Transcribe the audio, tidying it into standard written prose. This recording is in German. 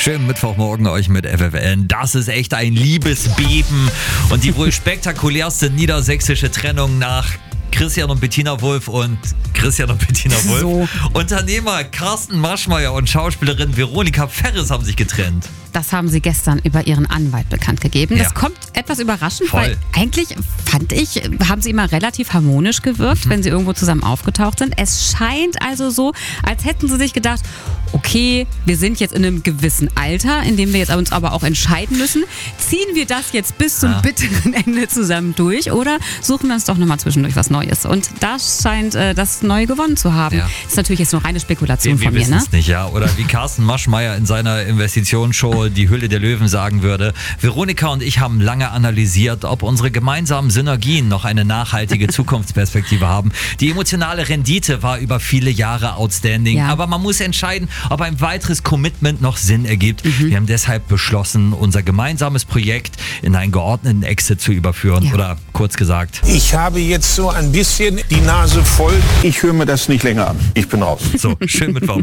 Schönen Mittwochmorgen euch mit FFN. Das ist echt ein Liebesbeben und die wohl spektakulärste niedersächsische Trennung nach Christian und Bettina Wulff und So. Unternehmer Carsten Maschmeyer und Schauspielerin Veronika Ferres haben sich getrennt. Das haben sie gestern über ihren Anwalt bekannt gegeben. Ja. Das kommt etwas überraschend, Voll. weil eigentlich, fand ich, haben sie immer relativ harmonisch gewirkt, wenn sie irgendwo zusammen aufgetaucht sind. Es scheint also so, als hätten sie sich gedacht, okay, wir sind jetzt in einem gewissen Alter, in dem wir jetzt uns aber auch entscheiden müssen. Ziehen wir das jetzt bis zum bitteren Ende zusammen durch oder suchen wir uns doch nochmal zwischendurch was Neues? Und das scheint das Neue gewonnen zu haben. Ja. Das ist natürlich jetzt nur reine Spekulation Wir von mir, wissen ne? es nicht, ja. Oder wie Carsten Maschmeyer in seiner Investitionsshow Die Hülle der Löwen sagen würde, Veronika und ich haben lange analysiert, ob unsere gemeinsamen Synergien noch eine nachhaltige Zukunftsperspektive haben. Die emotionale Rendite war über viele Jahre outstanding, Ja. aber man muss entscheiden, ob ein weiteres Commitment noch Sinn ergibt. Wir haben deshalb beschlossen, unser gemeinsames Projekt in einen geordneten Exit zu überführen. Ja. Oder kurz gesagt, Ich habe jetzt so ein bisschen die Nase voll. Ich höre mir das nicht länger an. Ich bin raus. so, schönen Mittwoch.